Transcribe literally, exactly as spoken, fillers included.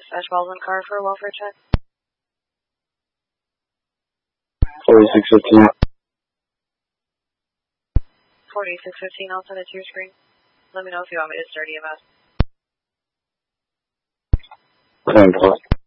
Dispatch balls in car for a welfare check. forty-six fifteen. forty-six fifteen, I'll send it to your screen. Let me know if you want me to start E M S. ten o'clock.